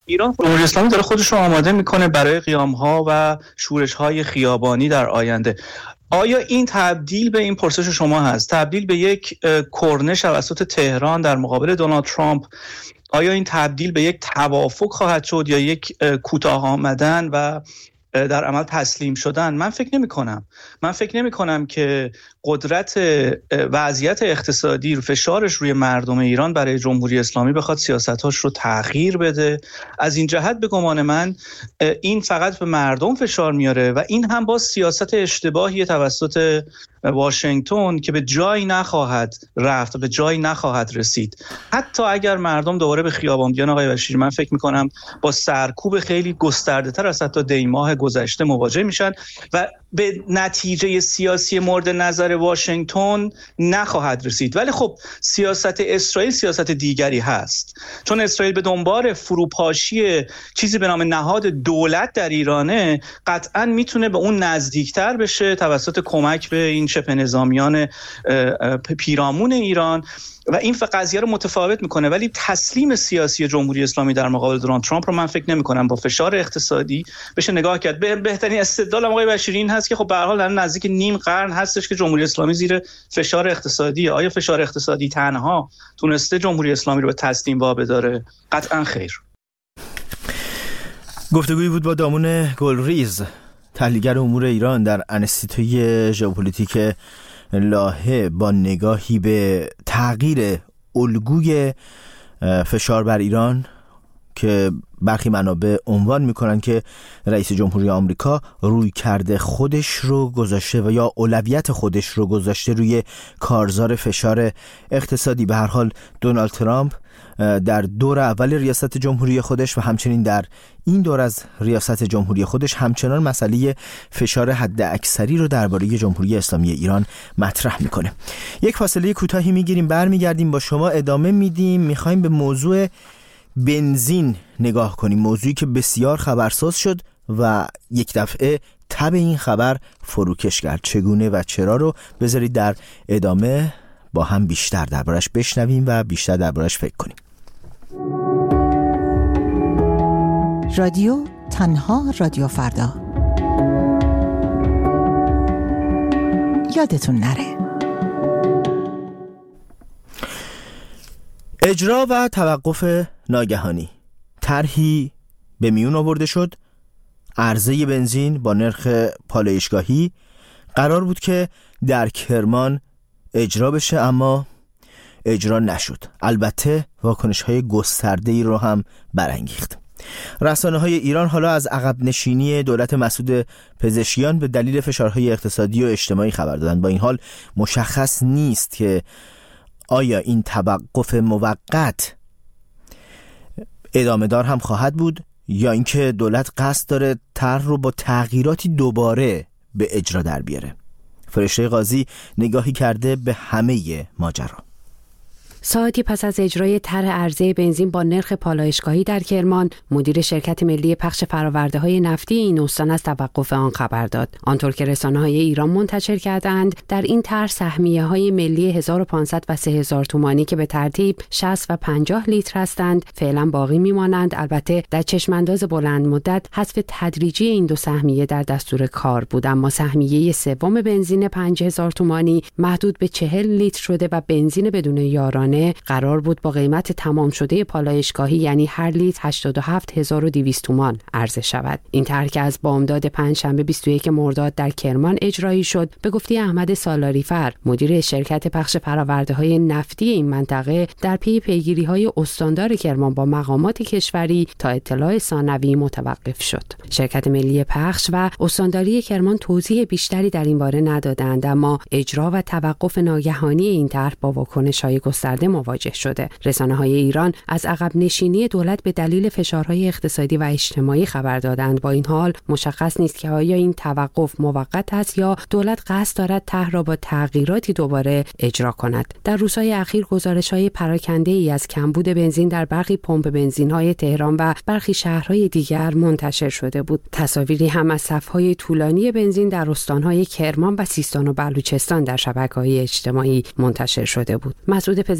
ایران جمهوری اسلامی داره خودش رو آماده میکنه برای قیام‌ها و شورش‌های خیابانی در آینده. آیا این تبدیل به این پرسش شما هست، تبدیل به یک کرنش توسط تهران در مقابل دونالد ترامپ، آیا این تبدیل به یک توافق خواهد شد یا یک کوتاه آمدن و در عمل تسلیم شدن؟ من فکر نمی کنم که قدرت وضعیت اقتصادی رو فشارش روی مردم ایران برای جمهوری اسلامی بخواد سیاستاش رو تغییر بده. از این جهت به گمان من این فقط به مردم فشار میاره و این هم با سیاست اشتباهی توسط واشنگتن که به جایی نخواهد رفت، به جایی نخواهد رسید. حتی اگر مردم دوباره به خیابان بیان آقای بشیر، من فکر میکنم با سرکوب خیلی گسترده تر از حتی دیماه گذشته مواجه میشن و به نتیجه سیاسی مورد نظر واشنگتن نخواهد رسید. ولی خب سیاست اسرائیل سیاست دیگری هست، چون اسرائیل به دنبال فروپاشی چیزی به نام نهاد دولت در ایرانه، قطعا میتونه به اون نزدیکتر بشه توسط کمک به این شبه نظامیان پیرامون ایران و این قضیه رو متفاوت میکنه. ولی تسلیم سیاسی جمهوری اسلامی در مقابل دونالد ترامپ رو من فکر نمیکنم با فشار اقتصادی بشه نگاه کرد. بهترین استدلال آقای بشیری این هست که خب به هر حال در نزدیک نیم قرن هستش که جمهوری اسلامی زیر فشار اقتصادیه. آیا فشار اقتصادی تنها تونسته جمهوری اسلامی رو به تسلیم وابداره؟ قطعا خیر. گفتگویی بود با دامون گلریز، تحلیلگر امور ایران در انستیتوی ژئوپلیتیک لاهه، با نگاهی به تغییر الگوی فشار بر ایران که برخی منابع عنوان میکنن که رئیس جمهوری آمریکا روی کرده خودش رو گذاشته و یا اولویت خودش رو گذاشته روی کارزار فشار اقتصادی. به هر حال دونالد ترامپ در دور اول ریاست جمهوری خودش و همچنین در این دور از ریاست جمهوری خودش همچنان مسئله فشار حد اکثری رو درباره جمهوری اسلامی ایران مطرح میکنه. یک فاصله کوتاهی میگیریم، برمیگردیم با شما ادامه میدیم. میخوایم به موضوع بنزین نگاه کنیم، موضوعی که بسیار خبرساز شد و یک دفعه تب این خبر فروکش کرد. چگونه و چرا رو بذارید در ادامه با هم بیشتر دربارش بشنویم و بیشتر دربارش فکر کنیم. رادیو تنها رادیو فردا، یادتون نره. اجرا و توقف ناگهانی. طرحی به میون آورده شد. عرضه بنزین با نرخ پالایشگاهی قرار بود که در کرمان اجرا بشه، اما اجرا نشد. البته واکنش‌های گسترده‌ای رو هم برانگیخت. رسانه‌های ایران حالا از عقب نشینی دولت مسعود پزشکیان به دلیل فشارهای اقتصادی و اجتماعی خبر دادند. با این حال مشخص نیست که آیا این توقف موقت ادامه دار هم خواهد بود یا اینکه دولت قصد داره طرح رو با تغییراتی دوباره به اجرا در بیاره. فرشته قاضی نگاهی کرده به همه ماجرا. ساعتی پس از اجرای طرح عرضه بنزین با نرخ پالایشگاهی در کرمان، مدیر شرکت ملی پخش فرآورده‌های نفتی این استان از توقف آن خبر داد. آنطور که رسانه‌های ایران منتشر کردند، در این طرح سهمیه‌های ملی 1500 و 3000 تومانی که به ترتیب 60 و 50 لیتر هستند، فعلا باقی می‌مانند. البته در چشمانداز بلند مدت حذف تدریجی این دو سهمیه در دستور کار بود، اما سهمیه سوم بنزین 5000 تومانی محدود به 40 لیتر شده و بنزین بدون یارانه قرار بود با قیمت تمام شده پالایشگاهی یعنی هر لیتر 87200 تومان عرضه شود. این طرح که از بامداد پنجشنبه 21 مرداد در کرمان اجرایی شد، به گفته احمد سالاری‌فر، مدیر شرکت پخش فرآورده‌های نفتی این منطقه، در پی پیگیری‌های استاندار کرمان با مقامات کشوری تا اطلاع ثانوی متوقف شد. شرکت ملی پخش و استانداری کرمان توضیح بیشتری در این باره ندادند، اما اجرا و توقف ناگهانی این طرح با واکنش‌های گسترده مواجه شده. رسانه‌های ایران از عقب نشینی دولت به دلیل فشارهای اقتصادی و اجتماعی خبر دادند. با این حال مشخص نیست که آیا این توقف موقت است یا دولت قصد دارد طرح را با تغییراتی دوباره اجرا کند. در روزهای اخیر گزارش‌های پراکنده‌ای از کمبود بنزین در برخی پمپ بنزین‌های تهران و برخی شهرهای دیگر منتشر شده بود. تصاویری هم از صف‌های طولانی بنزین در استان‌های کرمان و سیستان و بلوچستان در شبکه‌های اجتماعی منتشر شده بود. مسعود پزشکیان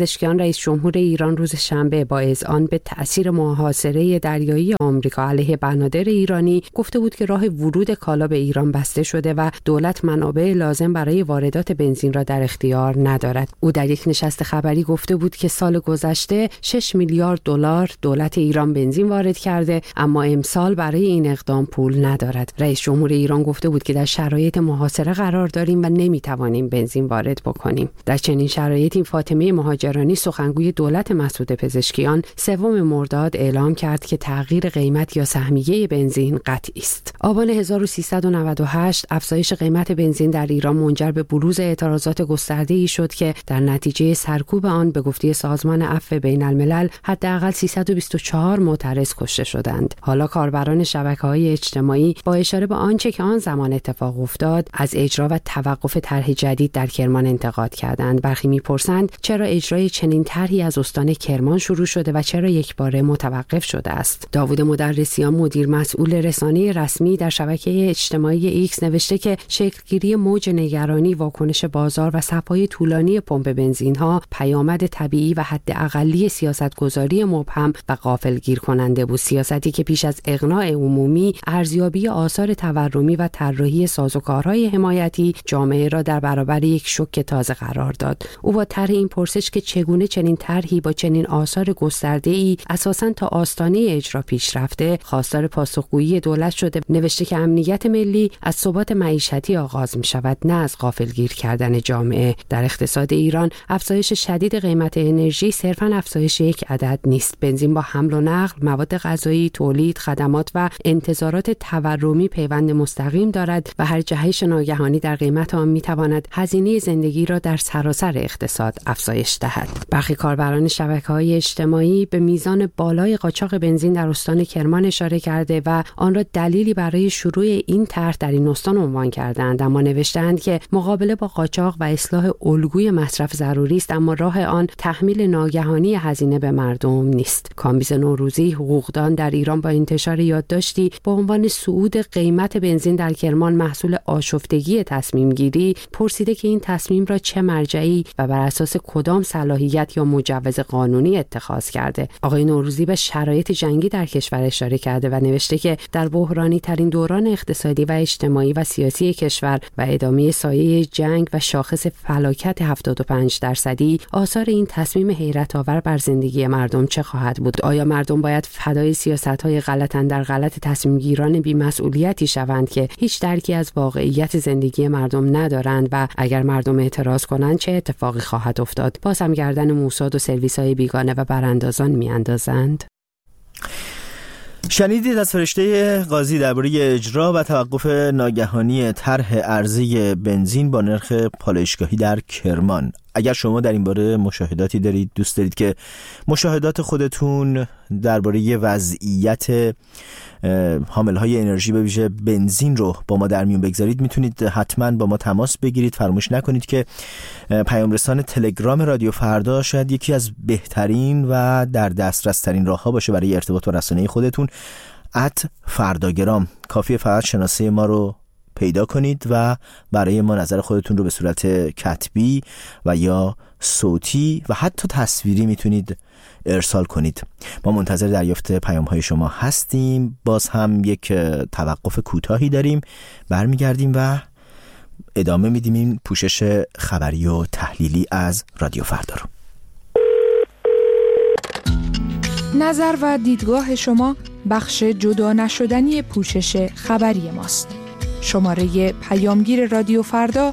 پزشکیان رئیس جمهور ایران روز شنبه با اذعان به تأثیر محاصره دریایی آمریکا علیه بنادر ایرانی گفته بود که راه ورود کالا به ایران بسته شده و دولت منابع لازم برای واردات بنزین را در اختیار ندارد. او در یک نشست خبری گفته بود که سال گذشته 6 میلیارد دلار دولت ایران بنزین وارد کرده، اما امسال برای این اقدام پول ندارد. رئیس جمهور ایران گفته بود که در شرایط محاصره قرار داریم و نمیتوانیم بنزین وارد بکنیم. در چنین شرایطی فاطمه مهاجرانی سخنگوی دولت مسعود پزشکیان 3 مرداد اعلام کرد که تغییر قیمت یا سهمیه بنزین قطعی است. آبان 1398 افزایش قیمت بنزین در ایران منجر به بروز اعتراضات گسترده‌ای شد که در نتیجه سرکوب آن به گفته سازمان عفو بین الملل حداقل 324 معترض کشته شدند. حالا کاربران شبکه‌های اجتماعی با اشاره به آنچه که آن زمان اتفاق افتاد از اجرا و توقف طرح جدید در کرمان انتقاد کردند. برخی می‌پرسند چرا اجرای چنین طرحی از استان کرمان شروع شده و چرا یکباره متوقف شده است. داوود مدرسیان مدیر مسئول رسانه رسمی در شبکه اجتماعی ایکس نوشته که شکلگیری موج نگرانی، واکنش بازار و صف‌های طولانی پمپ بنزین‌ها پیامد طبیعی و حد اقلی سیاستگذاری مبهم و غافلگیر کننده بود. سیاستی که پیش از اقناع عمومی، ارزیابی آثار تورمی و طراحی سازوکارهای حمایتی جامعه را در برابر یک شوک تازه قرار داد. او با طرح این پرسش که چگونه چنین طرحی با چنین آثار گسترده‌ای اساساً تا آستانه اجرا پیش رفته، خواستار پاسخگویی دولت شده. نوشته که امنیت ملی از ثبات معیشتی آغاز می شود، نه از غافلگیر کردن جامعه. در اقتصاد ایران افزایش شدید قیمت انرژی صرفاً افزایش یک عدد نیست. بنزین با حمل و نقل، مواد غذایی، تولید، خدمات و انتظارات تورمی پیوند مستقیم دارد و هر جهش ناگهانی در قیمت آن می تواند هزینه زندگی را در سراسر اقتصاد افزایش دهد. برخی کاربران شبکه‌های اجتماعی به میزان بالای قاچاق بنزین در استان کرمان اشاره کرده و آن را دلیلی برای شروع این طرح در این استان عنوان کردند، اما نوشتند که مقابله با قاچاق و اصلاح الگوی مصرف ضروری است، اما راه آن تحمیل ناگهانی هزینه به مردم نیست. کامبیز نوروزی، حقوقدان در ایران، با انتشار یادداشتی با عنوان صعود قیمت بنزین در کرمان محصول آشفتگی تصمیم گیری پرسیده که این تصمیم را چه مرجعی و بر اساس کدام صلاحیت یا مجوز قانونی اتخاذ کرده. آقای نوروزی به شرایط جنگی در کشور اشاره کرده و نوشته که در بحرانی ترین دوران اقتصادی و اجتماعی و سیاسی کشور و ادامه سایه جنگ و شاخص فلاکت 75% آثار این تصمیم حیرت آور بر زندگی مردم چه خواهد بود؟ آیا مردم باید فدای سیاست‌های غلط در غلط تصمیم گیران بی‌مسئولیتی شوند که هیچ درکی از واقعیت زندگی مردم ندارند و اگر مردم اعتراض کنند چه اتفاقی خواهد افتاد؟ باز هم گردن موساد و سرویس‌های بیگانه و براندازان میاندازند. شنیدید از فرشته قاضی درباره اجرا و توقف ناگهانی طرح عرضه بنزین با نرخ پالایشگاهی در کرمان. اگر شما در این باره مشاهداتی دارید، دوست دارید که مشاهدات خودتون درباره وضعیت حاملهای انرژی به ویژه بنزین رو با ما در میون بگذارید، میتونید حتما با ما تماس بگیرید. فراموش نکنید که پیام رسان تلگرام رادیو فردا شاید یکی از بهترین و در دسترس ترین راه‌ها باشه برای ارتباط با رسانه خودتون. @فرداگرام. کافیه فقط شناسه ما رو پیدا کنید و برای ما نظر خودتون رو به صورت کتبی و یا صوتی و حتی تصویری میتونید ارسال کنید. ما منتظر دریافت پیام‌های شما هستیم. باز هم یک توقف کوتاهی داریم، برمیگردیم و ادامه میدیم این پوشش خبری و تحلیلی از رادیو فردا رو. نظر و دیدگاه شما بخش جدا نشدنی پوشش خبری ماست. شماره پیامگیر رادیو فردا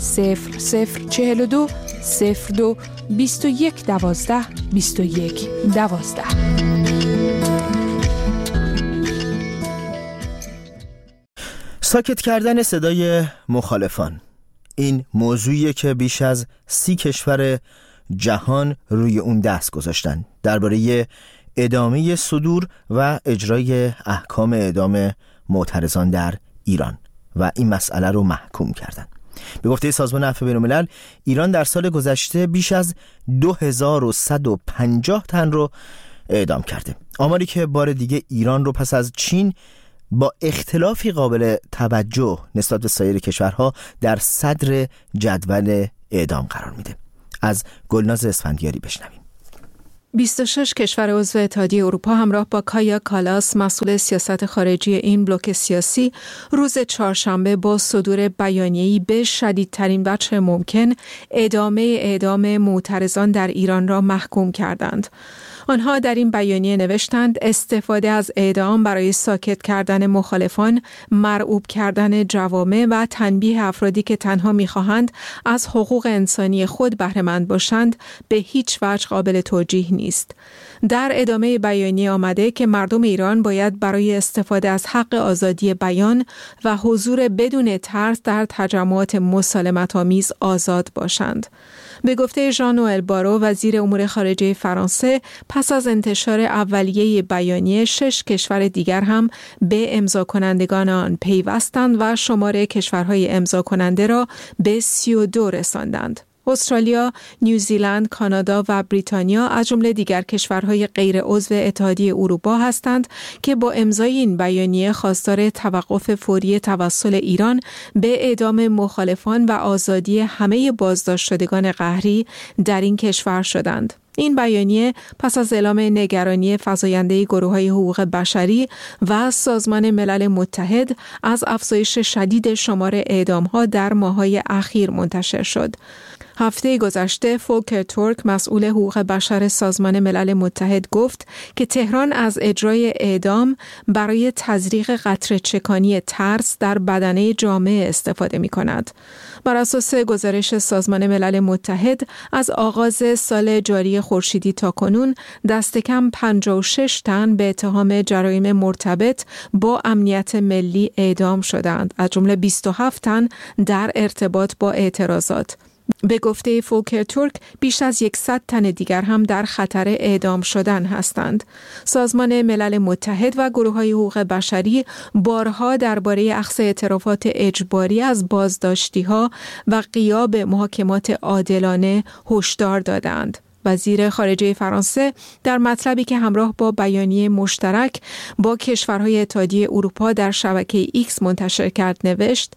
0042 02 21 12 21 12. ساکت کردن صدای مخالفان، این موضوعیه که بیش از 30 کشور جهان روی اون دست گذاشتن درباره ادامه صدور و اجرای احکام اعدام معترضان در ایران و این مسئله رو محکوم کردن. به گفته سازمان عفو بین الملل، ایران در سال گذشته بیش از 2150 تن رو اعدام کرده. آماری که بار دیگه ایران رو پس از چین با اختلافی قابل توجه نسبت به سایر کشورها در صدر جدول اعدام قرار میده. از گلناز اسفندیاری بشنویم. 26 کشور عضو اتحادیه اروپا همراه با کایا کالاس مسئول سیاست خارجی این بلوک سیاسی روز چهارشنبه با صدور بیانیه‌ای به شدیدترین وجه ممکن اعدام معترضان در ایران را محکوم کردند. آنها در این بیانیه نوشتند استفاده از اعدام برای ساکت کردن مخالفان، مرعوب کردن جوامع و تنبیه افرادی که تنها می‌خواهند از حقوق انسانی خود بهره‌مند باشند به هیچ وجه قابل توجیه نیست. در ادامه بیانیه آمده که مردم ایران باید برای استفاده از حق آزادی بیان و حضور بدون ترس در تجمعات مسالمت‌آمیز آزاد باشند. به گفته ژان نوئل بارو وزیر امور خارجه فرانسه، پس از انتشار اولیه بیانیه 6 کشور دیگر هم به امضا کنندگان آن پیوستند و شمار کشورهای امضا کننده را به 32 رساندند. استرالیا، نیوزیلند، کانادا و بریتانیا از جمله دیگر کشورهای غیر عضو اتحادیه اروپا هستند که با امضای این بیانیه خواستار توقف فوری توسل ایران به اعدام مخالفان و آزادی همه بازداشت شدگان قهری در این کشور شدند. این بیانیه پس از اعلام نگرانی فزاینده گروه‌های حقوق بشری و سازمان ملل متحد از افزایش شدید شمار اعدام‌ها در ماه‌های اخیر منتشر شد. هفته گذشته فولکر تورک مسئول حقوق بشر سازمان ملل متحد گفت که تهران از اجرای اعدام برای تزریق قطره چکانی ترس در بدنه جامعه استفاده می کند. بر اساس گزارش سازمان ملل متحد از آغاز سال جاری خورشیدی تا کنون دست کم 56 تن به اتهام جرایم مرتبط با امنیت ملی اعدام شدند، از جمله 27 تن در ارتباط با اعتراضات. به گفته فولکر تورک بیش از 100 تن دیگر هم در خطر اعدام شدن هستند. سازمان ملل متحد و گروه‌های حقوق بشری بارها درباره اخذ اعترافات اجباری از بازداشتی‌ها و غیاب محاکمات عادلانه هشدار دادند. وزیر خارجه فرانسه در مطلبی که همراه با بیانیه مشترک با کشورهای اتحادیه اروپا در شبکه ایکس منتشر کرد نوشت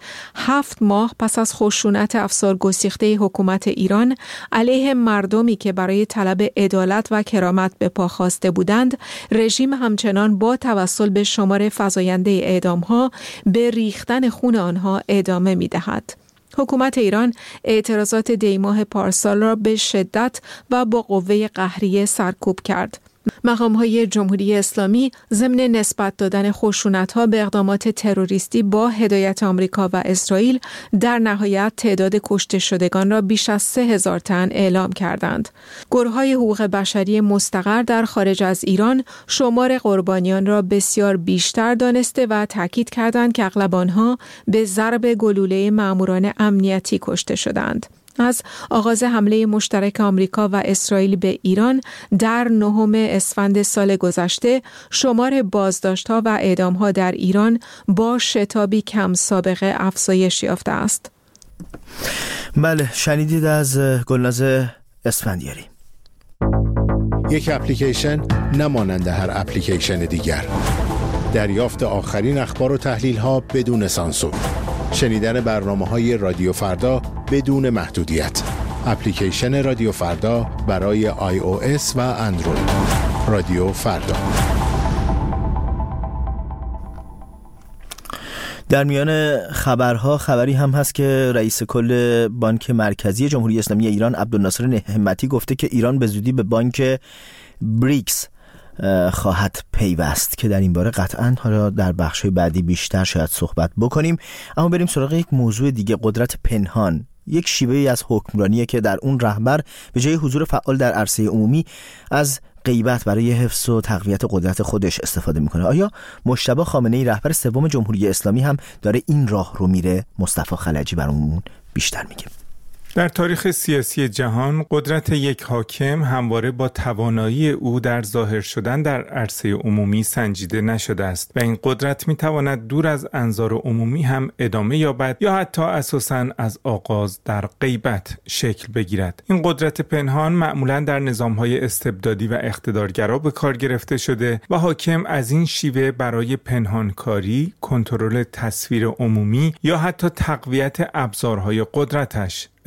7 ماه پس از خشونت افسار گسیخته حکومت ایران علیه مردمی که برای طلب عدالت و کرامت به پا خواسته بودند، رژیم همچنان با توسل به شمار فزاینده اعدام‌ها به ریختن خون آنها ادامه می‌دهد. حکومت ایران اعتراضات دیماه پارسال را به شدت و با قوه قهریه سرکوب کرد. مقام‌های جمهوری اسلامی ضمن نسبت دادن خشونت‌ها به اقدامات تروریستی با هدایت آمریکا و اسرائیل در نهایت تعداد کشته شدگان را بیش از 3000 تن اعلام کردند. گروه‌های حقوق بشری مستقر در خارج از ایران شمار قربانیان را بسیار بیشتر دانسته و تاکید کردند که اغلب آنها به ضرب گلوله ماموران امنیتی کشته شدند. از آغاز حمله مشترک آمریکا و اسرائیل به ایران در 9 اسفند سال گذشته شمار بازداشت‌ها و اعدام‌ها در ایران با شتابی کم سابقه افزایش یافته است. بله، شنیدید از گلناز اسفندیاری. یک اپلیکیشن نمانند هر اپلیکیشن دیگر. دریافت آخرین اخبار و تحلیل‌ها بدون سانسور. شنیدن برنامه‌های رادیو فردا بدون محدودیت. اپلیکیشن رادیو فردا برای iOS و اندروید. رادیو فردا. در میان خبرها خبری هم هست که رئیس کل بانک مرکزی جمهوری اسلامی ایران عبدالناصر همتی گفته که ایران به زودی به بانک بریکس خواهد پیوست که در این باره قطعاً حالا در بخش‌های بعدی بیشتر شاید صحبت بکنیم. اما بریم سراغ یک موضوع دیگه، قدرت پنهان. یک شیوهی از حکمرانیه که در اون رهبر به جای حضور فعال در عرصه عمومی از غیبت برای حفظ و تقویت قدرت خودش استفاده میکنه. آیا مجتبی خامنه‌ای رهبر سوم جمهوری اسلامی هم داره این راه رو میره؟ مصطفی خلجی برامون بیشتر میگه. در تاریخ سیاسی جهان قدرت یک حاکم همواره با توانایی او در ظاهر شدن در عرصه عمومی سنجیده نشده است و این قدرت میتواند دور از انظار عمومی هم ادامه یابد یا حتی اساساً از آغاز در غیبت شکل بگیرد. این قدرت پنهان معمولاً در نظام‌های استبدادی و اقتدارگرا به کار گرفته شده و حاکم از این شیوه برای پنهانکاری، کنترل تصویر عمومی یا حتی تقویت ابزارهای قدرتش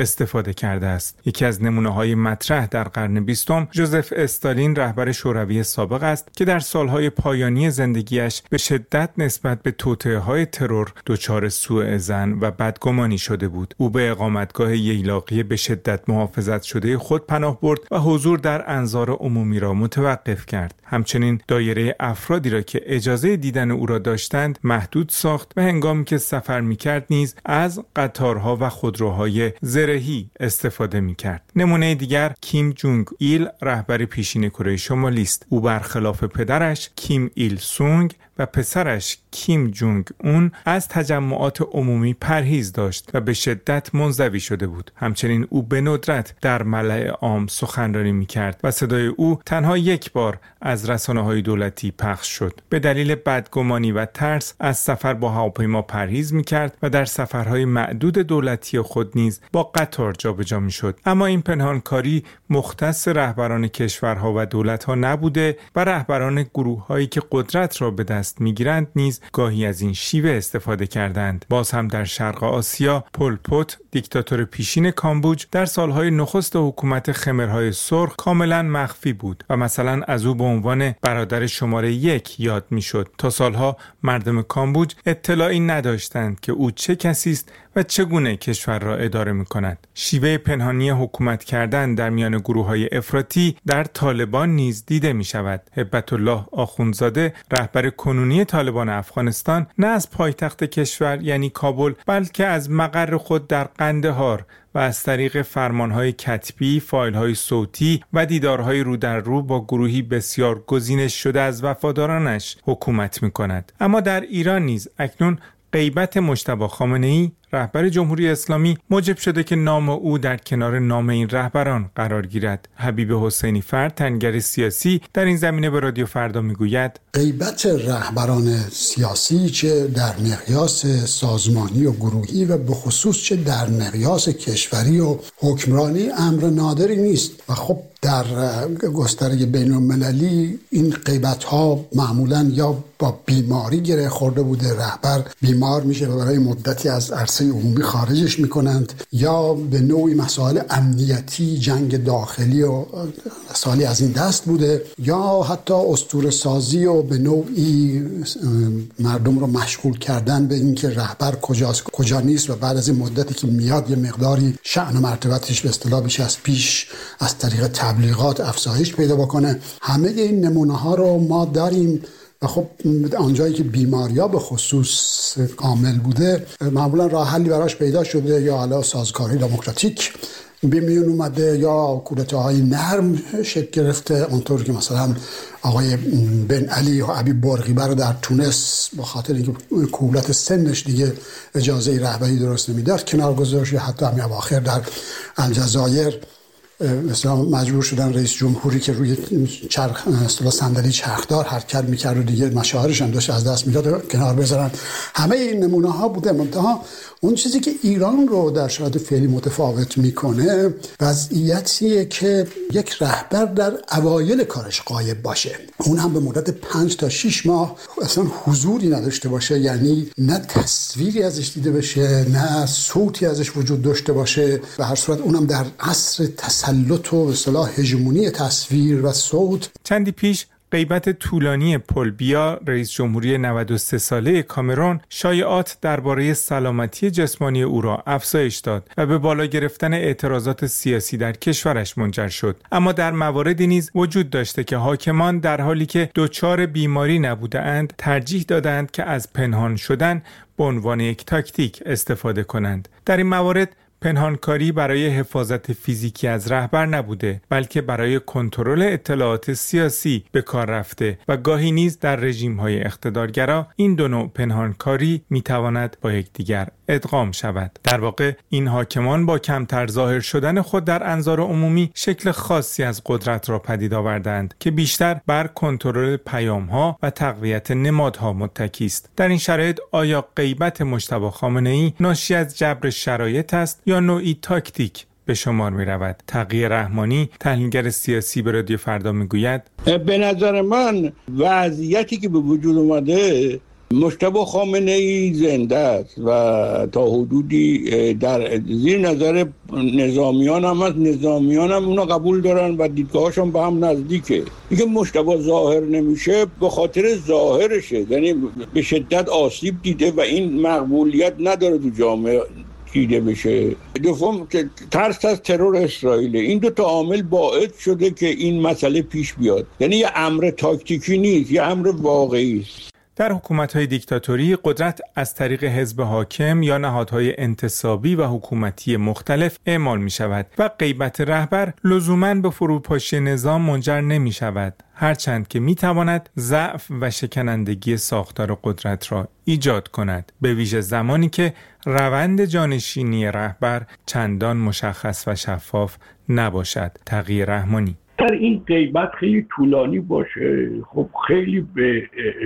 استفاده کرده است. یکی از نمونه‌های مطرح در قرن 20 ژوزف استالین رهبر شوروی سابق است که در سالهای پایانی زندگیش به شدت نسبت به توطئه‌های ترور دچار سوء ظن و بدگمانی شده بود. او به اقامتگاه ییلاقی به شدت محافظت شده خود پناه برد و حضور در انظار عمومی را متوقف کرد. همچنین دایره افرادی را که اجازه دیدن او را داشتند محدود ساخت و هنگامی که سفر می‌کرد نیز از قطارها و خودروهای زرهی استفاده می‌کرد. نمونه دیگر کیم جونگ ایل رهبر پیشین کره شمالی است. او برخلاف پدرش کیم ایل سونگ و پسرش کیم جونگ اون از تجمعات عمومی پرهیز داشت و به شدت منزوی شده بود. همچنین او به ندرت در ملأ عام سخنرانی می‌کرد و صدای او تنها یک بار از رسانه‌های دولتی پخش شد. به دلیل بدگمانی و ترس از سفر با هواپیما پرهیز می‌کرد و در سفرهای معدود دولتی خود نیز با قطار جابجا می‌شد. اما این پنهانکاری مختص رهبران کشورها و دولت‌ها نبوده و رهبران گروه‌هایی که قدرت را به دست می‌گیرند نیز گاهی از این شیوه استفاده کردند. باز هم در شرق آسیا پل پوت دیکتاتور پیشین کامبوج در سالهای نخست حکومت خمرهای سرخ کاملا مخفی بود و مثلا از او به عنوان برادر شماره 1 یاد میشد. تا سالها مردم کامبوج اطلاعی نداشتند که او چه کسی است و چگونه کشور را اداره می‌کند. شیوه پنهانی حکومت کردن در میان گروه‌های افراطی در طالبان نیز دیده می‌شود. هبت الله آخوندزاده رهبر کنونی طالبان افغانستان نه از پایتخت کشور یعنی کابل بلکه از مقر خود در قندهار و از طریق فرمانهای کتبی، فایل‌های صوتی و دیدارهای رو در رو با گروهی بسیار گزینش شده از وفادارانش حکومت می‌کند. اما در ایران نیز اکنون غیبت مجتبی خامنه‌ای رهبر جمهوری اسلامی موجب شده که نام او در کنار نام این رهبران قرار گیرد. حبیب حسینی فرد تحلیلگر سیاسی در این زمینه به رادیو فردا میگوید غیبت رهبران سیاسی چه در مقیاس سازمانی و گروهی و به خصوص چه در مقیاس کشوری و حکمرانی امر نادری نیست و خب در گستره بین المللی این غیبت ها معمولا یا با بیماری گره خورده بوده، رهبر بیمار میشه و برای مدتی از عرصه عمومی خارجش میکنند، یا به نوعی مسائل امنیتی، جنگ داخلی و مسائلی از این دست بوده، یا حتی اسطوره سازی و به نوعی مردم رو مشغول کردن به اینکه رهبر کجاست کجا نیست و بعد از این مدتی که میاد یه مقداری شأن و مرتبتش به اصطلاح بیش از پیش از طریق تبلیغات افزایش پیدا بکنه. همه این نمونه ها رو ما داریم و خب آنجایی که بیماریا به خصوص کامل بوده معمولا راه حلی براش پیدا شده، یا علاوه سازگاری دموکراتیک به میون اومده یا کودتاهای نرم شکل گرفته، اونطور که مثلا آقای بن علی و ابی برقیبه رو در تونس با خاطر اینکه کولت سنش دیگه اجازه رهبری درست نمیداد کنار گذاشت، یا حتی همین اواخر در الجزایر مثلا مجبور شدن رئیس جمهوری که روی چرخ صندلی چرخدار حرکت میکرد و دیگه مشاهرش هم داشت از دست میداد کنار بذارن. همه این نمونه ها بوده. منتها اون چیزی که ایران رو در شرایط فعلی متفاوت میکنه وضعیتیه که یک رهبر در اوایل کارش غایب باشه، اون هم به مدت 5 تا 6 ماه اصلا حضوری نداشته باشه، یعنی نه تصویری ازش دیده بشه نه صوتی ازش وجود داشته باشه. به هر صورت اونم در عصر تسلط و اصطلاح هژمونی تصویر و صوت. چندی پیش غیبت طولانی پل بیا رئیس جمهوری 93 ساله کامرون شایعات درباره سلامتی جسمانی او را افزایش داد و به بالا گرفتن اعتراضات سیاسی در کشورش منجر شد. اما در مواردی نیز وجود داشته که حاکمان در حالی که دچار بیماری نبودند ترجیح دادند که از پنهان شدن به عنوان یک تاکتیک استفاده کنند. در این موارد پنهانکاری برای حفاظت فیزیکی از رهبر نبوده بلکه برای کنترل اطلاعات سیاسی به کار رفته و گاهی نیز در رژیم‌های اقتدارگرا این دو نوع پنهانکاری میتواند با یکدیگر ادغام شود. در واقع این حاکمان با کمتر ظاهر شدن خود در انظار عمومی شکل خاصی از قدرت را پدید آوردند که بیشتر بر کنترل پیام‌ها و تقویت نمادها متکی است. در این شرایط آیا غیبت مجتبی خامنه‌ای ناشی از جبر شرایط است یا نوعی تاکتیک به شمار می رود؟ تقی رحمانی تحلیلگر سیاسی به رادیو فردا می گوید به نظر من وضعیتی که به وجود اومده مجتبی خامنه‌ای زنده است و تا حدودی در زیر نظر نظامیان هم از نظامیان هم اونا قبول دارن و دیدگاهاشون به هم نزدیکه. اینکه مجتبی ظاهر نمیشه به خاطر ظاهرشه، یعنی به شدت آسیب دیده و این مقبولیت نداره تو جامعه دیده بشه. دوم ترس از ترور اسرائیل. این دو تا عامل باعث شده که این مسئله پیش بیاد. یعنی یه امر تاکتیکی نیست، یه امر واقعی است. در حکومت‌های دیکتاتوری قدرت از طریق حزب حاکم یا نهادهای انتصابی و حکومتی مختلف اعمال می‌شود و غیبت رهبر لزوماً به فروپاشی نظام منجر نمی‌شود، هرچند که می‌تواند ضعف و شکنندگی ساختار قدرت را ایجاد کند، به ویژه زمانی که روند جانشینی رهبر چندان مشخص و شفاف نباشد. تقی رحمانی: در این غیبت خیلی طولانی باشه، خب خیلی به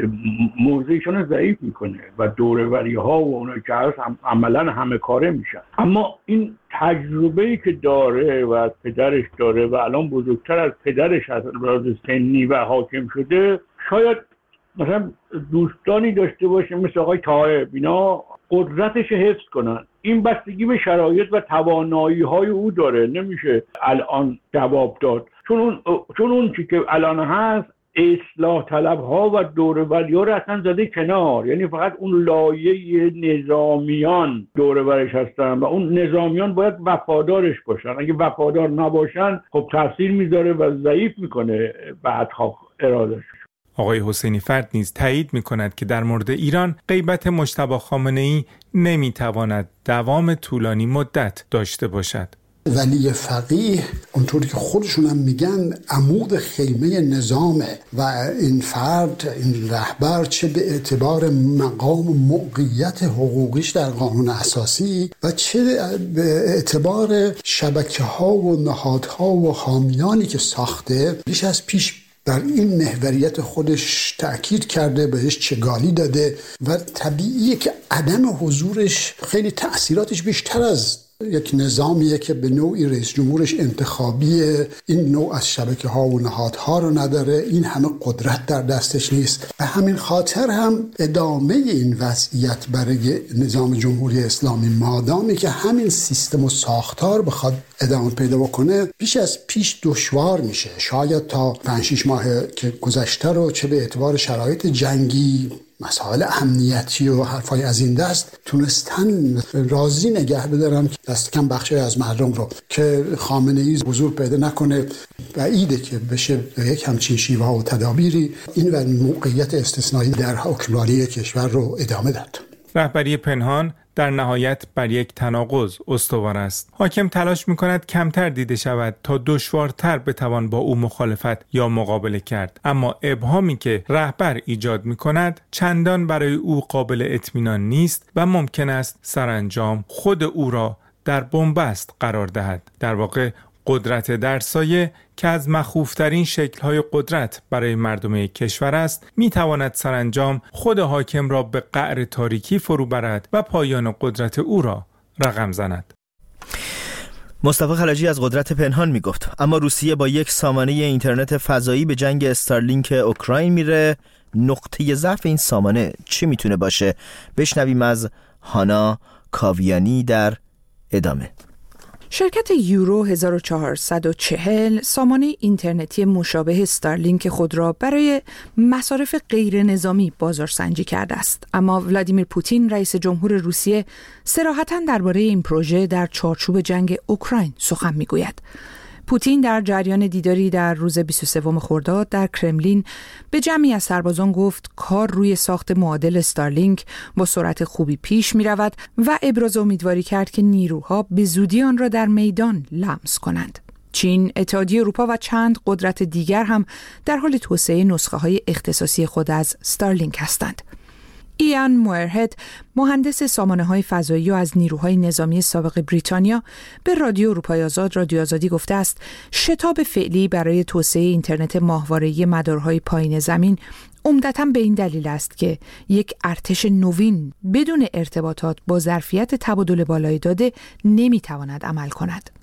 موضعشون ضعیف میکنه و دوره‌وری ها و اونایی که هست عملا همه کاره میشن. اما این تجربه‌ای که داره و از پدرش داره و الان بزرگتر از پدرش از راز سنی و حاکم شده، شاید مثلا دوستانی داشته باشه مثل آقای طاهر، اینا قدرتش حفظ کنن. این بستگی به شرایط و توانایی‌های او داره، نمیشه الان جواب داد، چون اون چی که الان هست اصلاح طلب‌ها و دوره‌وری‌ها رو اصلا زده کنار، یعنی فقط اون لایه نظامیان دوره‌ورش هستن و اون نظامیان باید وفادارش باشن. اگه وفادار نباشن خب تاثیر میذاره و ضعیف میکنه بعدها ارادهش. آقای حسینی فرد نیز تایید می‌کند که در مورد ایران غیبت مجتبی خامنه‌ای نمی‌تواند دوام طولانی مدت داشته باشد. ولی فقیه اونطوری که خودشون هم میگن عمود خیمه نظامه و این فرد، این رهبر، چه به اعتبار مقام موقعیت حقوقیش در قانون اساسی و چه به اعتبار شبکه‌ها و نهادها و حامیانی که ساخته، بیش از پیش در این محوریت خودش تأکید کرده، بهش چگالی داده و طبیعیه که عدم حضورش خیلی تأثیراتش بیشتر از یک نظامیه که به نوعی رئیس جمهورش انتخابیه، این نوع از شبکه ها و نهادها رو نداره، این همه قدرت در دستش نیست. به همین خاطر هم ادامه این وضعیت برای نظام جمهوری اسلامی، مادامی که همین سیستم و ساختار بخواد ادامه پیدا بکنه، بیش از پیش دشوار میشه. شاید تا 5-6 ماه که گذشته رو چه به اعتبار شرایط جنگی، مسائل امنیتی و حرفای از این دست تونستن راضی نگه بدارن دست کم بخشی از مردم رو که خامنه‌ای حضور پیدا نکنه. بعیده که بشه یک همچین شیوه و تدابیری این و موقعیت استثنایی در حکمرانی کشور رو ادامه داد. رهبری پنهان در نهایت بر یک تناقض استوار است. حاکم تلاش می‌کند کمتر دیده شود تا دشوارتر بتوان با او مخالفت یا مقابله کرد، اما ابهامی که رهبر ایجاد می‌کند چندان برای او قابل اطمینان نیست و ممکن است سرانجام خود او را در بنبست قرار دهد. در واقع قدرت در سایه که از مخوفترین شکل‌های قدرت برای مردم کشور است، می‌تواند سرانجام خود حاکم را به قعر تاریکی فرو برد و پایان قدرت او را رقم زند. مصطفی خلجی از قدرت پنهان میگفت. اما روسیه با یک سامانه اینترنت فضایی به جنگ استارلینک اوکراین میره. نقطه ضعف این سامانه چی میتونه باشه؟ بشنویم از هانا کاویانی در ادامه. شرکت یورو 1440 سامانه اینترنتی مشابه استارلینک خود را برای مصارف غیر نظامی بازارسنجی کرده است. اما ولادیمیر پوتین رئیس جمهور روسیه صراحتاً درباره این پروژه در چارچوب جنگ اوکراین سخن میگوید. پوتین در جریان دیداری در روز 23 خرداد در کرملین به جمعی از سربازان گفت کار روی ساخت معادل استارلینک با سرعت خوبی پیش می رود و ابراز امیدواری کرد که نیروها به زودی آن را در میدان لمس کنند. چین، اتحادیه اروپا و چند قدرت دیگر هم در حال توسعه نسخه های اختصاصی خود از استارلینک هستند. ایان موئرهد، مهندس سامانه‌های فضایی و از نیروهای نظامی سابق بریتانیا، به رادیو اروپای آزاد رادیو آزادی گفته است شتاب فعلی برای توسعه اینترنت ماهواره‌ای مدارهای پایین زمین عمدتاً به این دلیل است که یک ارتش نوین بدون ارتباطات با ظرفیت تبادل بالای داده نمی‌تواند عمل کند.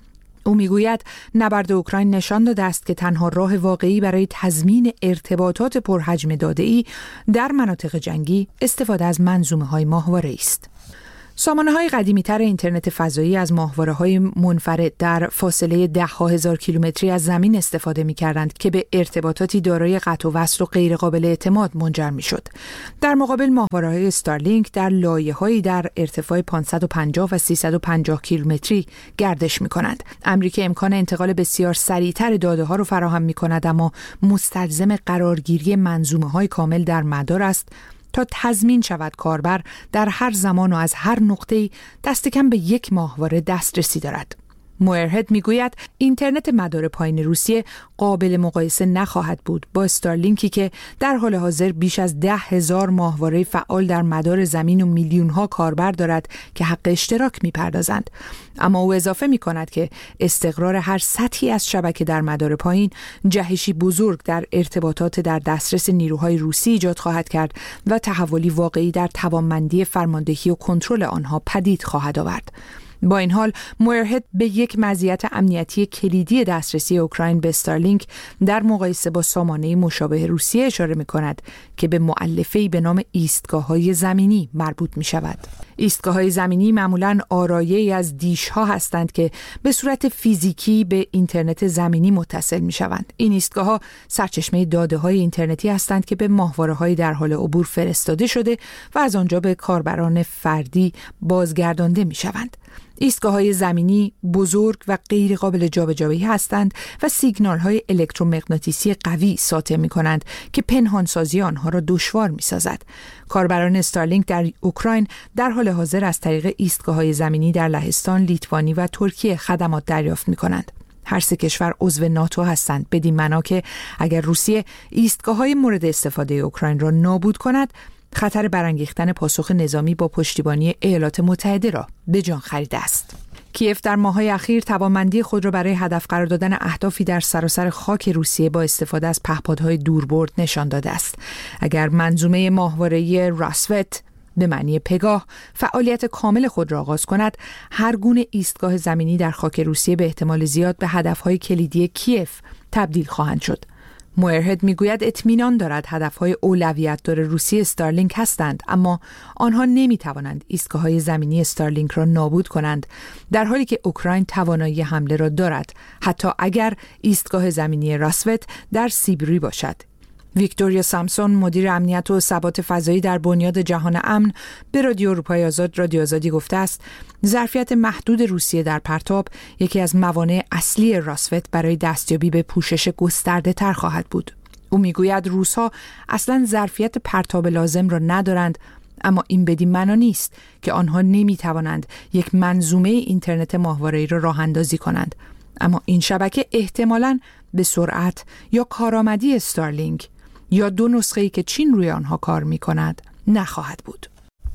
او میگوید نبرد اوکراین نشان داده است که تنها راه واقعی برای تضمین ارتباطات پرحجم داده‌ای در مناطق جنگی استفاده از منظومه‌های ماهواره‌ای است. سامانه‌های قدیمی‌تر اینترنت فضایی از ماهواره‌های منفرد در فاصله ده‌ها هزار کیلومتری از زمین استفاده می‌کردند که به ارتباطاتی دارای قطع و وصل و غیرقابل اعتماد منجر می‌شد. در مقابل ماهواره‌های استارلینک در لایه‌هایی در ارتفاع 550 و 350 کیلومتری گردش می‌کنند. امری که امکان انتقال بسیار سریع‌تر داده‌ها را فراهم می‌کند، اما مستلزم قرارگیری منظومه‌های کامل در مدار است تا تضمین شود کاربر در هر زمان و از هر نقطه‌ای دست کم به یک ماهواره دسترسی دارد. موئرهد میگوید اینترنت مدار پایین روسیه قابل مقایسه نخواهد بود با استارلینکی که در حال حاضر بیش از 10,000 ماهواره فعال در مدار زمین و میلیون‌ها کاربر دارد که حق اشتراک می‌پردازند. اما او اضافه می‌کند که استقرار هر سطحی از شبکه در مدار پایین جهشی بزرگ در ارتباطات در دسترس نیروهای روسی ایجاد خواهد کرد و تحولی واقعی در توانمندی فرماندهی و کنترل آنها پدید خواهد آورد. با این حال موئرهد به یک مزیت امنیتی کلیدی دسترسی اوکراین به استارلینک در مقایسه با سامانه مشابه روسیه اشاره می‌کند که به مؤلفه‌ای به نام ایستگاه‌های زمینی مربوط می‌شود. ایستگاه‌های زمینی معمولاً آرایه‌ای از دیش‌ها هستند که به صورت فیزیکی به اینترنت زمینی متصل می‌شوند. این ایستگاه‌ها سرچشمه داده‌های اینترنتی هستند که به ماهواره‌های در حال عبور فرستاده شده و از آنجا به کاربران فردی بازگردانده می‌شوند. ایستگاه‌های زمینی بزرگ و غیر قابل جابجایی هستند و سیگنال‌های الکترومغناطیسی قوی ساطع می‌کنند که پنهانسازی آنها را دشوار می‌سازد. کاربران استارلینک در اوکراین در حال حاضر از طریق ایستگاه‌های زمینی در لهستان، لیتوانی و ترکیه خدمات دریافت می‌کنند. هر سه کشور عضو ناتو هستند، بدین معنا که اگر روسیه ایستگاه‌های مورد استفاده اوکراین را نابود کند، خطر برانگیختن پاسخ نظامی با پشتیبانی ایالات متحده را به جان خریده است. کیف در ماه‌های اخیر توانمندی خود را برای هدف قرار دادن اهدافی در سراسر خاک روسیه با استفاده از پهپادهای دوربرد نشان داده است. اگر منظومه ماهواره‌ای راسوت به معنی پگاه فعالیت کامل خود را آغاز کند، هر گونه ایستگاه زمینی در خاک روسیه به احتمال زیاد به هدف‌های کلیدی کیف تبدیل خواهند شد. موئرهد میگوید اطمینان دارد هدفهای اولویت دار روسیه استارلینک هستند، اما آنها نمیتوانند ایستگاه‌های زمینی استارلینک را نابود کنند، در حالی که اوکراین توانایی حمله را دارد، حتی اگر ایستگاه زمینی راسوت در سیبری باشد. ویکتوریا سامسون، مدیر امنیت و ثبات فضایی در بنیاد جهان امن، به رادیو اروپای آزاد رادیو آزادی گفته است ظرفیت محدود روسیه در پرتاب یکی از موانع اصلی راسوت برای دستیابی به پوشش گسترده تر خواهد بود. او میگوید روس‌ها اصلاً ظرفیت پرتاب لازم را ندارند، اما این بدین معنا نیست که آنها نمیتوانند یک منظومه اینترنت ماهواره‌ای را راه اندازی کنند، اما این شبکه احتمالاً به سرعت یا کارآمدی استارلینک یا دو نسخه‌ای که چین روی آنها کار می‌کند نخواهد بود.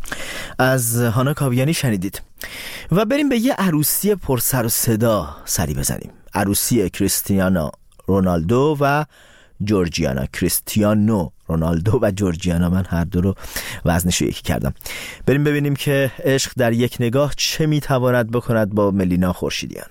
از هانا کاویانی شنیدید. و بریم به یه عروسی پر سر و صدا سری بزنیم. عروسی کریستیانو رونالدو و جورجیانا. کریستیانو رونالدو و جورجیانا، من هر دو رو وزنشو یکی کردم. بریم ببینیم که عشق در یک نگاه چه میتواند بکند با ملینا خورشیدیان.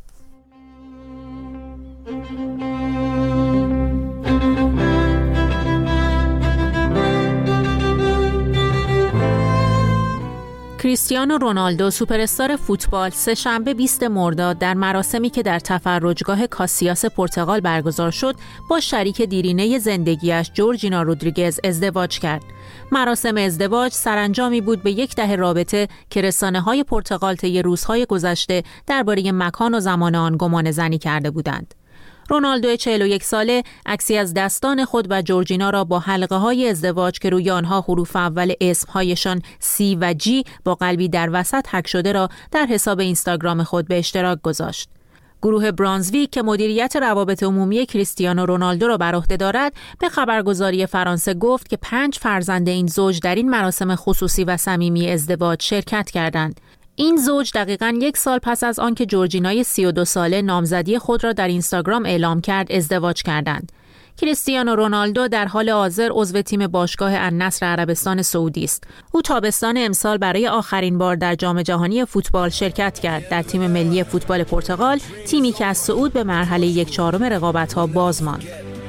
کریستیانو رونالدو سوپراستار فوتبال سه‌شنبه 20 مرداد در مراسمی که در تفرجگاه کاسیاس پرتغال برگزار شد با شریک دیرینه زندگیش جورجینا رودریگز ازدواج کرد. مراسم ازدواج سرانجامی بود به یک دهه رابطه که رسانه‌های پرتغال طی روزهای گذشته درباره مکان و زمان آن گمانه‌زنی کرده بودند. رونالدو 41 ساله عکسی از دستان خود و جورجینا را با حلقه‌های ازدواج که روی آنها حروف اول اسم‌هایشان C و G با قلبی در وسط حک شده را در حساب اینستاگرام خود به اشتراک گذاشت. گروه برانزویک که مدیریت روابط عمومی کریستیانو رونالدو را بر عهده دارد، به خبرگزاری فرانسه گفت که 5 فرزند این زوج در این مراسم خصوصی و صمیمی ازدواج شرکت کردند. این زوج دقیقاً 1 سال پس از آنکه جورجینای 32 ساله نامزدی خود را در اینستاگرام اعلام کرد ازدواج کردند. کریستیانو رونالدو در حال حاضر عضو تیم باشگاه النصر عربستان سعودی است. او تابستان امسال برای آخرین بار در جام جهانی فوتبال شرکت کرد در تیم ملی فوتبال پرتغال، تیمی که از صعود به مرحله 1/4 رقابت‌ها باز ماند.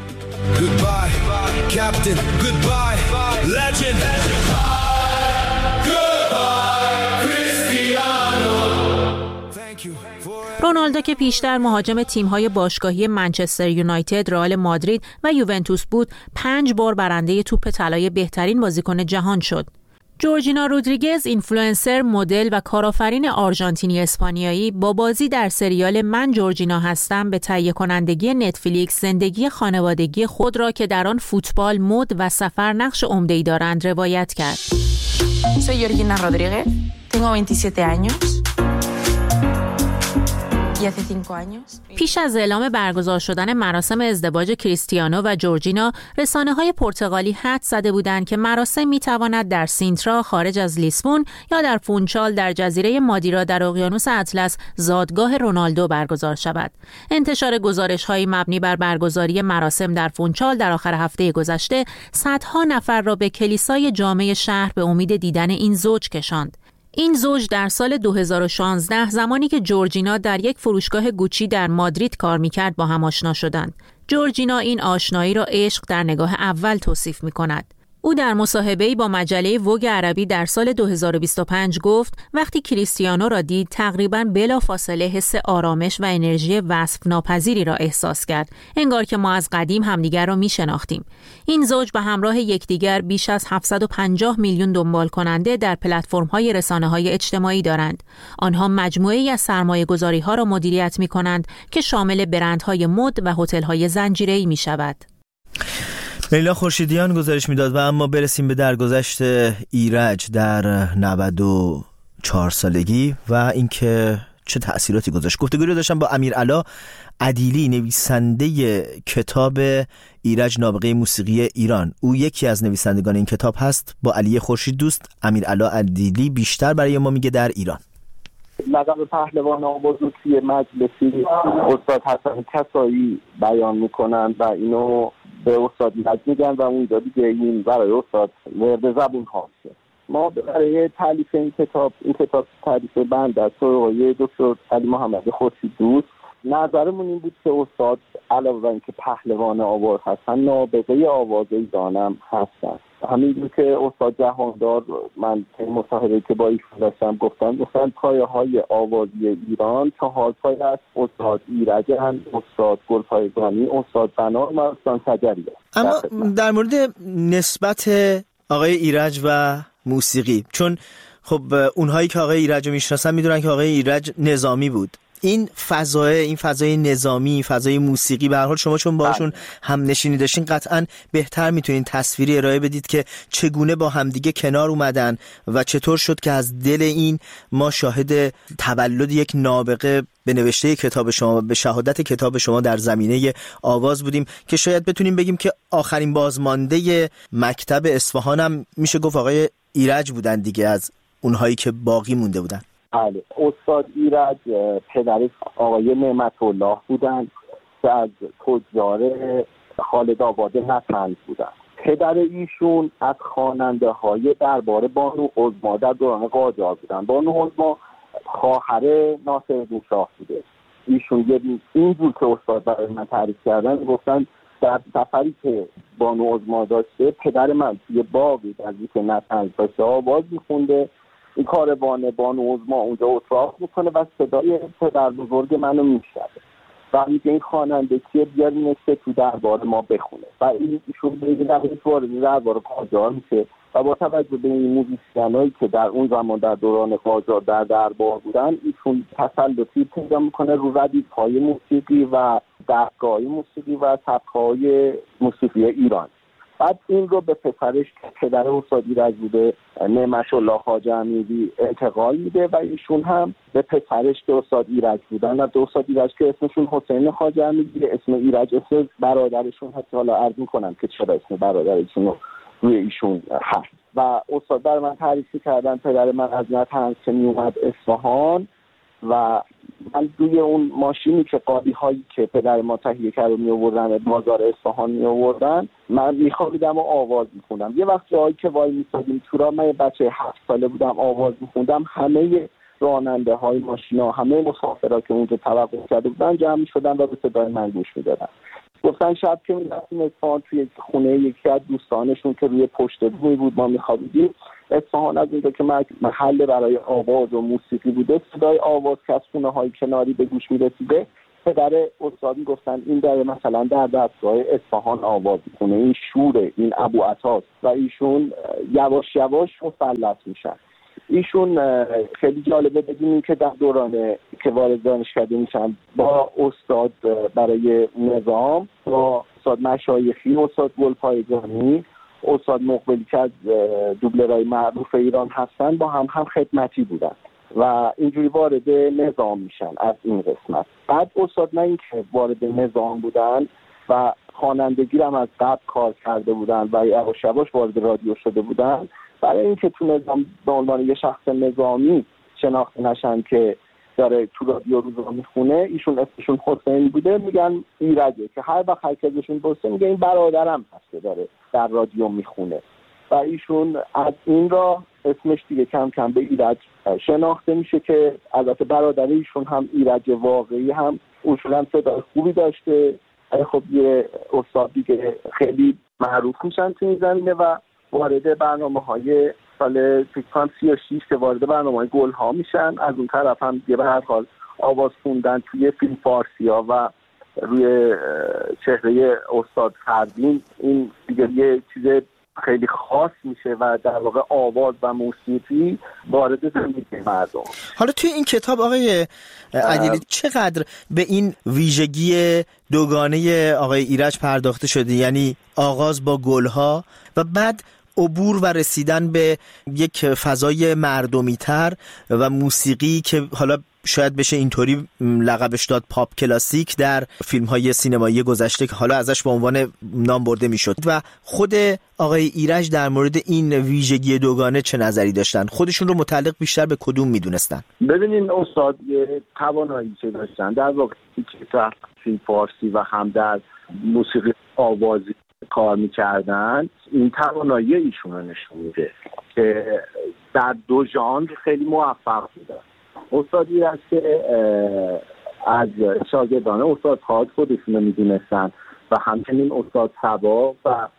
رونالدو که پیشتر مهاجم تیم‌های باشگاهی منچستر یونایتد، رئال مادرید و یوونتوس بود، 5 بار برنده توپ طلای بهترین بازیکن جهان شد. جورجینا رودریگز، اینفلوئنسر، مدل و کارآفرین آرژانتینی اسپانیایی، با بازی در سریال من جورجینا هستم به تهیه کنندگی نتفلیکس زندگی خانوادگی خود را که در آن فوتبال، مد و سفر نقش عمده‌ای دارند روایت کرد. Soy Georgina Rodríguez, tengo 27 años. پیش از اعلام برگزار شدن مراسم ازدواج کریستیانو و جورجینا، رسانه‌های پرتغالی حدس زده بودند که مراسم می‌تواند در سینترا خارج از لیسبون یا در فونچال در جزیره مادیرا در اقیانوس اطلس زادگاه رونالدو برگزار شود. انتشار گزارش‌های مبنی بر برگزاری مراسم در فونچال در آخر هفته گذشته صدها نفر را به کلیسای جامع شهر به امید دیدن این زوج کشاند. این زوج در سال 2016 زمانی که جورجینا در یک فروشگاه گوچی در مادرید کار می‌کرد با هم آشنا شدند. جورجینا این آشنایی را عشق در نگاه اول توصیف می‌کند. او در مصاحبه‌ای با مجله ووگ عربی در سال 2025 گفت وقتی کریستیانو را دید تقریباً بلافاصله حس آرامش و انرژی وصف ناپذیری را احساس کرد، انگار که ما از قدیم همدیگر را می‌شناختیم. این زوج به همراه یکدیگر بیش از 750 میلیون دنبال کننده در پلتفرم‌های رسانه‌های اجتماعی دارند. آنها مجموعه‌ای از سرمایه‌گذاری‌ها را مدیریت می‌کنند که شامل برندهای مد و هتل‌های زنجیره‌ای می‌شود. لیلا خورشیدیان گزارش میداد. و اما برسیم به درگذشت ایرج در 94 سالگی و اینکه چه تأثیراتی گذاشت. گفتگوی رو داشتم با امیرعلا عدیلی، نویسنده کتاب ایرج نابغه موسیقی ایران. او یکی از نویسندگان این کتاب هست. با علی خورشید دوست، امیرعلا عدیلی بیشتر برای ما میگه در ایران. لقب پهلوان آواز رو توی مجلسی استاد حسن کسایی بیان میکنن و اینو به استاد ایرج میگن و اونجا دیگه این برای استاد ورد زبون هاست. ما برای تالیف این کتاب تالیف بنده از آقای دکتر علی محمد خورشید دوست، نظرمون این بود که استاد علاوه بر اینکه پهلوان آواز هستن، نابغه آواز ایرانم هستن. همینجور که استاد جهاندار، من مصاحبه‌ای که با ایشون داشتم گفتن پایه‌های آوازی ایران 4 پایه است: استاد ایرجن، استاد گلپایگانی، استاد بنار و استاد شجریه. اما در مورد نسبت آقای ایرج و موسیقی، چون خب اونهایی که آقای ایرج رو میشناسن میدونن که آقای ایرج نظامی بود. این فضای نظامی، فضای موسیقی، به هر حال شما چون باشون هم نشینی داشتین قطعاً بهتر میتونین تصویری ارائه بدید که چگونه با همدیگه کنار اومدن و چطور شد که از دل این ما شاهد تولد یک نابغه به نوشته کتاب شما، به شهادت کتاب شما در زمینه آواز بودیم که شاید بتونیم بگیم که آخرین بازمانده مکتب اصفهان هم میشه گفت آقای ایرج بودن دیگه، از اونهایی که باقی مونده بودن. بله، استاد ایرج پدرش آقای نعمت الله بودن که از تجار خالد آباد نطنز بودن. پدر ایشون از خواننده های دربار بانو عظما در دوران قاجار بودن. بانو عظما خواهر ناصرالدین شاه بوده. ایشون اینجور که استاد برای من تعریف کردن، گفتن در سفری که بانو عظما داشته، پدر من توی باقی نزدیک نطنز داشته آواز میخونده. این کاروان بانو عظما اونجا اتراق میکنه و صدای پدر بزرگ منو میشنوه و میگه این خواننده کیه، بیارینش تو دربار ما بخونه. و ایشون به وارد دربار قاجار میشه و با توجه به این موزیسینایی که در اون زمان در دوران قاجار در دربار بودن، ایشون تسلطی پیدا میکنه رو ردیف‌های موسیقی و دستگاه‌های موسیقی و سبک‌های موسیقی ایران. بعد این رو به پسرش که پدر استاد ایرج بوده، نعمت الله خواجه امیری، انتقال میده و ایشون هم به پسرش که استاد ایرج بودن و دو استاد ایرج که اسمشون حسین خواجه امیری، اسم ایرج اسم برادرشون هست. حالا عرض میکنم که چرا اسم برادرشون رو روی ایشون هست. و استاد برای من تعریف کردن پدر من از نطنز که میومد اصفهان و من روی اون ماشینی که قالی هایی که پدر ما تهیه کرده می آوردن بازار اصفهان می آوردن، من میخوابیدم و آواز میخوندم. یه وقت جایی که وای میسادیم تو راه، من بچه 7 ساله بودم، آواز میخوندم، همه راننده های ماشینا، همه مسافرها که اونجا توقف کرده بودن جمع میشدن و به صدای من گوش میدادن. گفتن شب که میرفتیم اصفهان توی خونه یکی از دوستانشون که روی پشت بومی بود ما میخوابیدیم، اصفهان از اونجا که محل برای آواز و موسیقی بوده، صدای آواز که از خونه های کناری به گوش میرسیده، پدر استاد گفتن این داره مثلا در دستگاه اصفهان آواز میکنه، این شوره، این ابو عطاست، و ایشون یواش یواش مسلط میشن. ایشون خیلی جالبه بدونیم که در دوران که وارد دانشکده میشن با استاد برای نظام، با استاد مشایخی، استاد گلپایگانی، استاد مقبلی که از دوبلرهای معروف ایران هستن، با هم خدمتی بودن و اینجوری وارد نظام میشن از این قسمت. بعد استاد نه اینکه وارد نظام بودن و خوانندگی هم از قبل کار کرده بودن و یواش یواش وارد رادیو شده بودن، برای اینکه تو نظام به عنوان یه شخص نظامی شناخته نشن که داره تو رادیو روزا میخونه، ایشون اسمشون حسین بوده، میگن ایرجه، که هر وقت هر کسشون بسته میگه این برادرم هست که داره در رادیو میخونه، و ایشون از این را اسمش دیگه کم کم به ایرج شناخته میشه که البته برادر ایشون هم ایرج واقعی هم اصولا صدای خوبی داشته. خب یه استاد دیگه خیلی معروف میشن تو این زمینه و وارد برنامه‌های سال 36 که وارد برنامه‌های گل‌ها میشن. از اون طرف هم به هر حال آواز خوندن توی فیلم فارسی‌ها و روی چهره استاد فردین، این دیگه یه چیز خیلی خاص میشه و در واقع آواز و موسیقی وارد زندگی مردم. حالا توی این کتاب آقای عدیلی چقدر به این ویژگی دوگانه آقای ایرج پرداخته شده، یعنی آغاز با گلها و بعد عبور و رسیدن به یک فضای مردمی‌تر و موسیقی که حالا شاید بشه اینطوری لقبش داد پاپ کلاسیک در فیلم‌های سینمایی گذشته که حالا ازش به عنوان نام برده میشد. و خود آقای ایرج در مورد این ویژگی دوگانه چه نظری داشتن؟ خودشون رو متعلق بیشتر به کدوم میدونستن؟ ببینین استاد یه توانایی که داشتن در واقع که در فیلم فارسی و هم در موسیقی آوازی کار میکردن، این توانایی ایشون رو نشون میده که در دو ژانر خیلی موفق بودن. استادی هست که از شاگردان استاد خالد خودشون رو میدونستن و همچنین استاد صبا و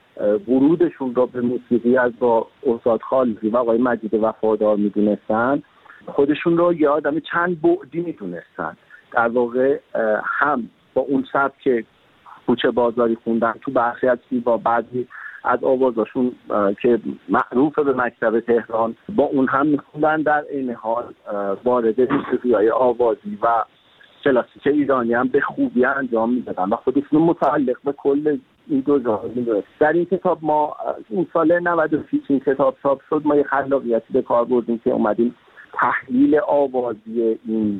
ورودشون رو به موسیقی از با استاد خالدی و آقای مجید وفادار میدونستن، خودشون رو یه آدم چند بعدی میدونستن. در واقع هم با اون سبک کوچه بازاری خوندن تو برخی از با بعضی از آوازاشون که معروف به مکتب تهران، با اون هم میخوندن، در این حال وارد موسیقی‌های آوازی و کلاسیک ایرانی هم به خوبی انجام میدادن و خودشون متعلق به کل این دو ژانر میدونست. در این کتاب ما این سال 96 این کتاب چاپ شد، ما یه خلاقیتی به کار بردیم که اومدیم تحلیل آوازی این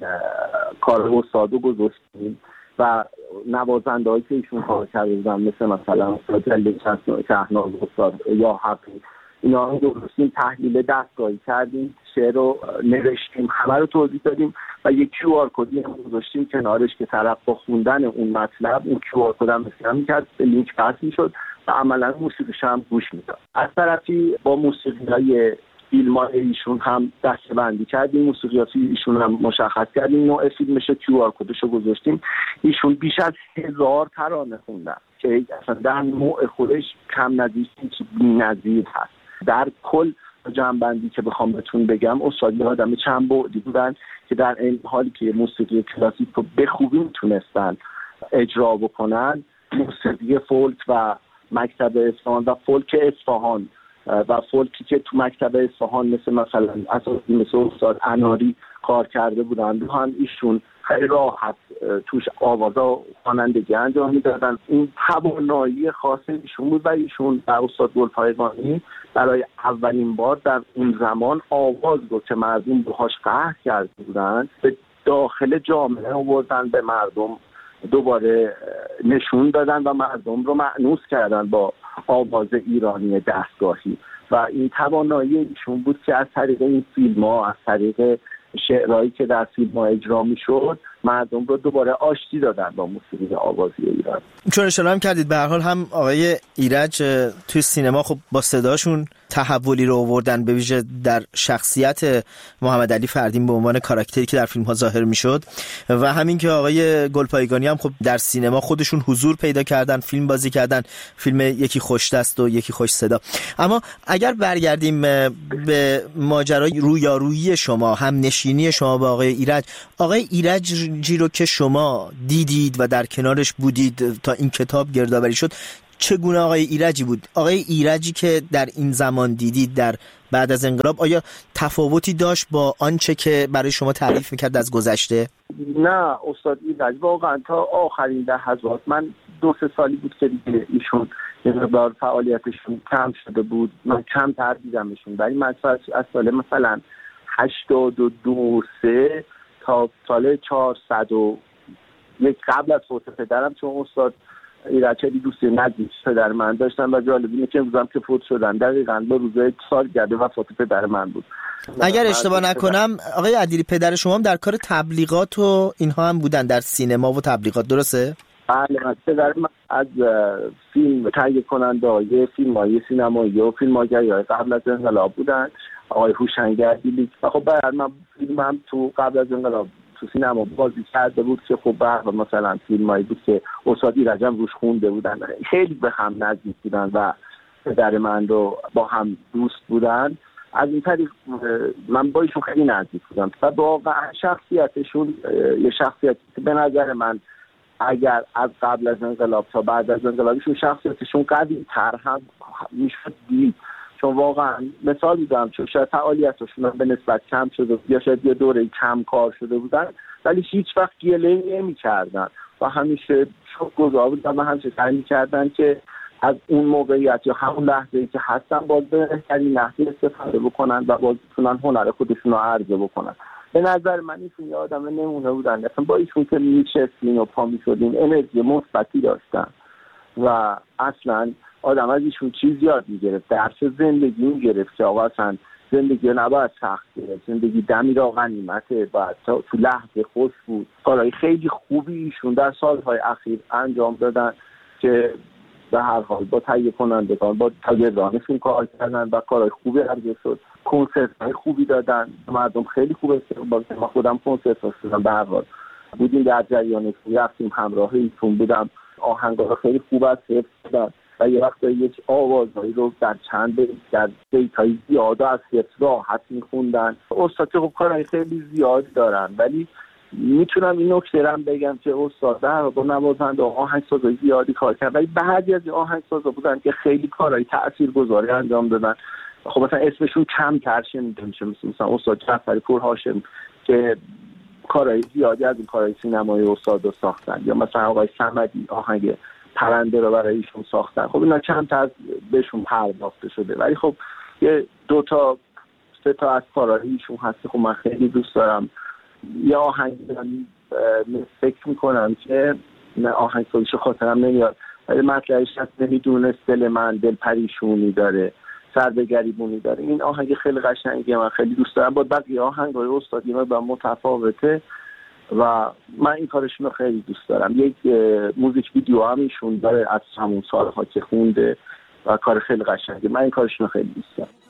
کار استاد رو گذاشتیم و نوازنده هایی که ایشون کار کرده بودن مثل مثلا استاد جلیل شهناز، استاد یا حقی، اینا رو درستیم تحلیل دستگاهی کردیم، شعر رو نوشتیم، همه رو توضیح دادیم و یک QR کدی هم گذاشتیم کنارش که طرف با خوندن اون مطلب اون QR کد هم اسکن می‌کرد، لینک پس می‌شد و عملاً موسیقیش هم گوش می‌داد. از طرفی با موسیقی‌های فیلم‌های ایشون هم دسته‌بندی کردیم، موسیقیات ایشون هم مشخص کردیم، نوع فیلمش QR کدش رو گذاشتیم. ایشون بیش از 1000 ترانه خوندن که اصلا در نوع خودش کم نظیر بی‌نظیر هست. در کل جمع‌بندی که بخوام بهتون بگم، استاد آدم چند بعدی بودن که در این حالی که موسیقی کلاسیک رو به خوبی میتونستن اجرا بکنن، موسیقی فولک و مکتب اصفهان و فولک اصفهان و فولکی که تو مکتب اصفهان مثلا اساسی مثل استاد اناری کار کرده بودن، هم ایشون خیلی راحت توش آوازا خوانندگی انجام میدادن. این توانایی خاص ایشون بود و ایشون در استاد گلپایگانی برای اولین بار در اون زمان آواز رو که مردم باهاش قهر کرده بودن به داخل جامعه آوردن، به مردم دوباره نشون دادن و مردم رو مأنوس کردن با آواز ایرانی دستگاهی و این توانایی ایشون بود که از طریق این فیلم ها، از طریق شعرهایی که در فیلم ها اجرا میشد مردم رو دوباره آشتی دادن با موسیقی آوازی ایران. چون اشاره هم کردید به هر حال هم آقای ایرج توی سینما خب با صداشون تحولی رو آوردن، به ویژه در شخصیت محمد علی فردین به عنوان کاراکتری که در فیلم ها ظاهر میشد، و همین که آقای گلپایگانی هم خب در سینما خودشون حضور پیدا کردن، فیلم بازی کردن، فیلم یکی خوش دست و یکی خوش صدا. اما اگر برگردیم به ماجرای رویارویی شما، هم نشینی شما با آقای ایرجی رو که شما دیدید و در کنارش بودید تا این کتاب گردآوری شد، چگونه آقای ایرجی بود؟ آقای ایرجی که در این زمان دیدید در بعد از انقلاب، آیا تفاوتی داشت با آنچه که برای شما تعریف میکرد از گذشته؟ نه استاد ایرج واقعا تا آخرین لحظات، من 2-3 سالی بود که دیگه ایشون یه مقدار فعالیتشون کم شده بود، من کم تر دیدمشون، ولی من از سال مثلا 82-3 تا سال 401 قبل از فوت پدرم، چون استاد ایرج خیلی دوستی نزدیک پدر من داشتن و جالب اینه که امروز هم که فوت شدن دقیقاً با روزه سالگرد وفات پدر من بود. اگر اشتباه نکنم آقای عدیلی پدر شما هم در کار تبلیغات و اینها هم بودن، در سینما و تبلیغات، درسته؟ بله، پدر من از فیلم تهیه کننده فیلم‌های سینمایی و فیلم‌های قبل از انقلاب بودن، آقای هوشنگ عدیلی. خب بعد من فیلمم تو قبل از انقلاب تو سینما بازی کرده بود که خب بعد مثلا فیلمایی بود که استاد ایرج هم روش خونده بودن، خیلی به هم نزدیک بودن و پدر من رو با هم دوست بودن. از این طریق من با ایشون خیلی نزدیک بودم و واقعا شخصیتشون یه شخصیتی که به نظر من اگر از قبل از انقلاب تا بعد از انقلابشون شخصیتشون قوی تر هم میشد دید، چون واقعا مثال میدم چون شاید فعالیتشون به نسبت کم شده یا شاید یه دوره کم کار شده بودن، ولی هیچ وقت گله نمی کردن و همیشه شکرگزار بودن و همیشه سعی می‌کردن که از اون موقعیت یا همون لحظه‌ای که هستن باز به بهترین نحو استفاده بکنن و باز بتونن هنر خودشون رو عرضه بکنن. به نظر من ایشون یه آدم نمونه بودن، اصلا با ایشون که میشستین و پا میشدین انرژی مثبتی داشتن و اصلا آدم از ایشون چیز یاد میگرفت، درس زندگی میگرفت که آقا اصلا زندگی رو نباید سخت گرفت، زندگی دمی را غنیمته، باید تو لحظه خوش بود. کارهای خیلی خوبی ایشون در سالهای اخیر انجام دادن که به هر حال با تهیه کنندگان با شاگردانشون کار کردن و کارهای خوبی عرضه شد، کنسرت‌های خوبی دادن، مردم خیلی خوب استقبال کردن. من خودم کنسرت داشتم، به هر حال بودیم در جریانش، رفتیم همراه ایشون بودم، آهنگا خیلی خوب است حفظ شدن و یه وقت یک آوازهایی رو در چند در بیت‌های زیاد از حفظ راحت می‌خوندن. استاد که خب کارهای خیلی زیاد دارن، ولی میتونم این نکته رو بگم که استاد در با نوازنده آهنگسازای زیادی کار کرد، ولی بعضی از آهنگسازا بودن که خیلی کارهای تاثیرگذاری انجام دادن. خب مثلا اسمشون کمتر شنیده میشه، مثلا استاد جعفری پور هاشم که کارهای زیادی از این کارهای سینمایی استاد رو ساختن، یا مثلا آقای صمدی آهنگ پرنده رو برای ایشون ساختن. خب اینا چند بهشون پرداخته شده، ولی خب یه 2-3 تا از کارهای ایشون هست خب من خیلی دوست دارم. یه آهنگ فکر میکنم که آهنگ سازیشو خاطرم نمیاد، ولی مطلعش هست نمیدونست دل من دل پریشونی داره، سر به گریبونی داره. این آهنگ خیلی قشنگه، من خیلی دوست دارم. با بقیه آهنگ‌های استادی من با متفاوته و من این کارشون رو خیلی دوست دارم. یک موزیک ویدیو هم ایشون داره از همون سالها که خونده و کار خیلی قشنگه، من این کارشون رو خیلی دوست دارم.